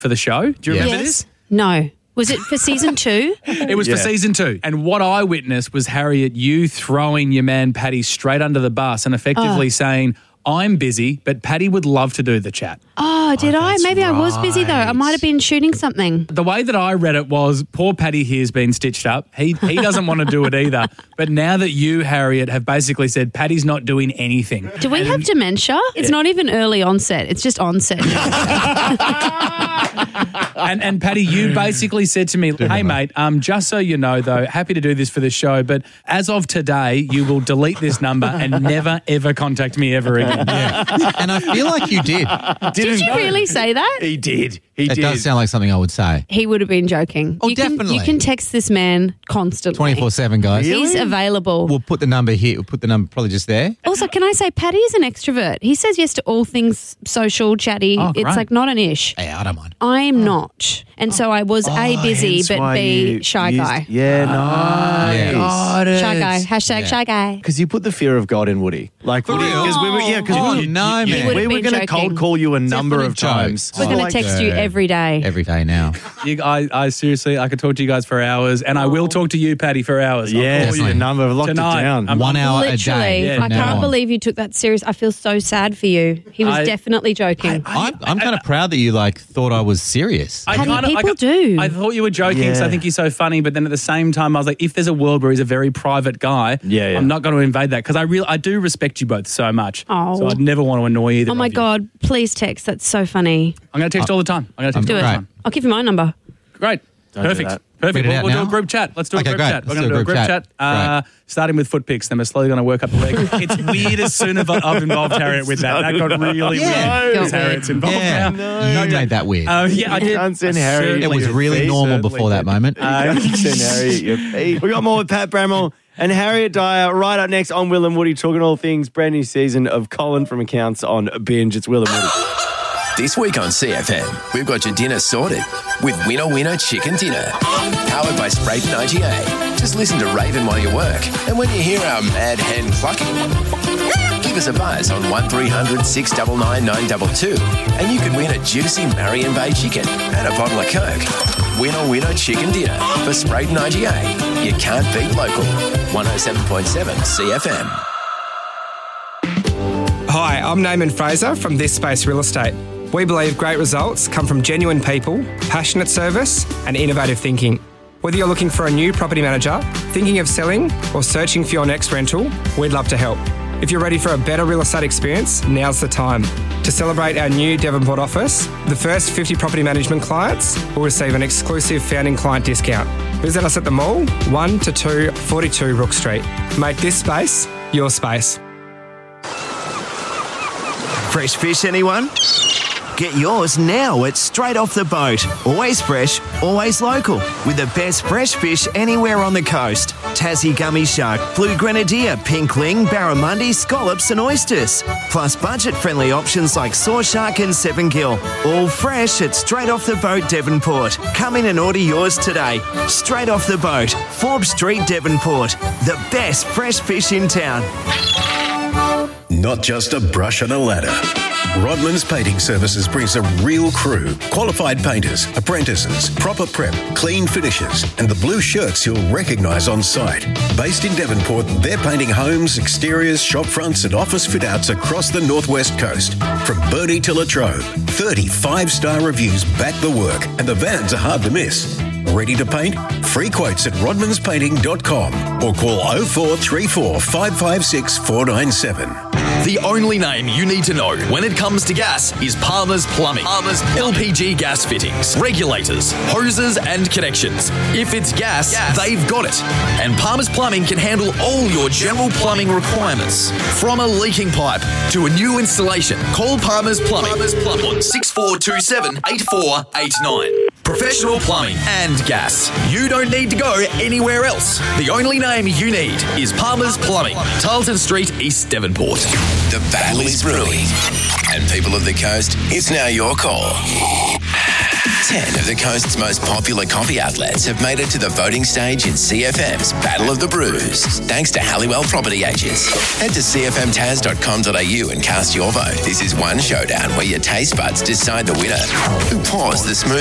for the show. Do you remember this? No. Was it for season 2? It was for season 2. And what I witnessed was, Harriet, you throwing your man Paddy straight under the bus and effectively saying, I'm busy, but Paddy would love to do the chat. Oh, did I? Maybe I was busy though. I might have been shooting something. The way that I read it was, poor Paddy here's been stitched up. He doesn't want to do it either. But now that you, Harriet, have basically said Paddy's not doing anything. Do we have dementia? It's not even early onset. It's just onset. And Paddy, you basically said to me, hey, mate, just so you know, though, happy to do this for the show, but as of today, you will delete this number and never, ever contact me ever again. Yeah. And I feel like you did. Did you really say that? He did. It does sound like something I would say. He would have been joking. Oh, definitely. You can text this man constantly. 24/7, guys. He's available. We'll put the number here. We'll put the number probably just there. Also, can I say, Paddy is an extrovert. He says yes to all things social, chatty. Oh, it's great. like not an ish. Yeah, I don't mind. I'm not. And so I was A, busy, hence but why B, you shy used- guy. Yeah, nice. Yeah. Got it. Shy guy. Hashtag shy guy. Because you put the fear of God in Woody. Like Woody, real? because we were, Oh, no, man. would we have were been going to joking. cold call you a number Definitely of times. We're going to Like, text you every day. Every day now. I seriously, I could talk to you guys for hours, and I will talk to you, Paddy, for hours. I'll Yes, call you the number. I've locked tonight. it down. 1 hour a Literally, day. Yeah, from I now can't on. believe you took that serious. I feel so sad for you. He was definitely joking. I'm kind of proud that you thought I was serious. Paddy, people do. I thought you were joking because I Yeah. think he's so funny, but then at the same time, I was like, if there's a world where he's a very private guy, Yeah. I'm not going to invade that because I do respect you both so much. Oh. So I'd never want to annoy either. Oh my of you. God, please text. That's so funny. I'm going to text all the time. I'm going to text Do all it. the Right. time. I'll give you my number. Great. Don't do Perfect. that. Perfect. Read it out We'll do now? a group chat. Let's do a Okay, group great. chat. We're Let's going to do a group chat. Right. Starting with foot pics, then we're slowly going to work up the leg. It's weird as soon as I've involved Harriet with that. That got really Yeah. weird Got as Harriet's involved Yeah. now. You made that weird. Yeah, I did. can't send Harriet Certainly It was did. really feet, normal certainly before that did. moment. Send Harriet at your feet. We got more with Pat Bramwell and Harriet Dyer right up next on Will and Woody, talking all things brand new season of Colin from Accounts on Binge. It's Will and Woody. This week on CFM, we've got your dinner sorted with Winner Winner Chicken Dinner. Powered by Sprayton IGA. Just listen to Raven while you work. And when you hear our mad hen clucking, give us a buzz on 1300 699 922 and you could win a juicy Marion Bay chicken and a bottle of Coke. Winner Winner Chicken Dinner for Sprayton IGA. You can't beat local. 107.7 CFM. Hi, I'm Naaman Fraser from This Space Real Estate. We believe great results come from genuine people, passionate service, and innovative thinking. Whether you're looking for a new property manager, thinking of selling, or searching for your next rental, we'd love to help. If you're ready for a better real estate experience, now's the time. To celebrate our new Devonport office, the first 50 property management clients will receive an exclusive founding client discount. Visit us at the mall, 1 to 2 42 Rook Street. Make this space your space. Fresh fish, anyone? Get yours now at Straight Off the Boat. Always fresh, always local. With the best fresh fish anywhere on the coast. Tassie gummy shark, blue grenadier, pink ling, barramundi, scallops and oysters. Plus budget-friendly options like saw shark and 7-gill. All fresh at Straight Off the Boat, Devonport. Come in and order yours today. Straight Off the Boat, Forbes Street, Devonport. The best fresh fish in town. Not just a brush and a ladder. Rodman's Painting Services brings a real crew, qualified painters, apprentices, proper prep, clean finishes, and the blue shirts you'll recognise on site. Based in Devonport, they're painting homes, exteriors, shop fronts and office fit-outs across the northwest coast. From Burnie to Latrobe, 30 5-star reviews back the work, and the vans are hard to miss. Ready to paint? Free quotes at rodmanspainting.com or call 0434 556 497. The only name you need to know when it comes to gas is Palmer's Plumbing. Palmer's LPG gas fittings, regulators, hoses and connections. If it's gas, they've got it. And Palmer's Plumbing can handle all your general plumbing requirements. From a leaking pipe to a new installation, call Palmer's Plumbing on 6427 8489. Professional plumbing and gas. You don't need to go anywhere else. The only name you need is Palmer's Plumbing, Tarleton Street, East Devonport. The battle is brewing. And people of the coast, it's now your call. 10 of the coast's most popular coffee outlets have made it to the voting stage in CFM's Battle of the Brews, thanks to Halliwell Property Agents. Head to cfmtaz.com.au and cast your vote. This is one showdown where your taste buds decide the winner. Who pours the smooth